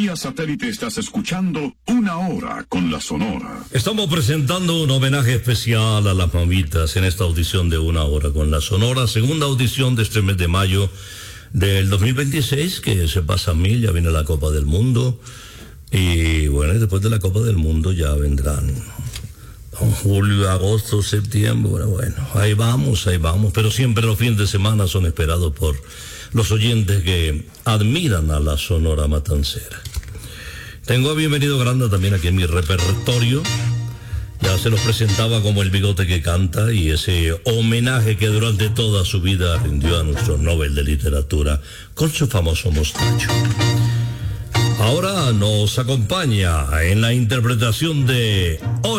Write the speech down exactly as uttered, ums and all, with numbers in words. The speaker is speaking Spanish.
Vía satélite estás escuchando Una Hora con la Sonora. Estamos presentando un homenaje especial a las mamitas en esta audición de Una Hora con la Sonora, segunda audición de este mes de mayo del dos mil veintiséis, que se pasa a mil, ya viene la Copa del Mundo. Y bueno, y después de la Copa del Mundo ya vendrán julio, agosto, septiembre, bueno, ahí vamos, ahí vamos, pero siempre los fines de semana son esperados por los oyentes que admiran a la Sonora Matancera. Tengo a Bienvenido Granda también aquí en mi repertorio. Ya se los presentaba como el bigote que canta, y ese homenaje que durante toda su vida rindió a nuestro Nobel de Literatura con su famoso mostacho. Ahora nos acompaña en la interpretación de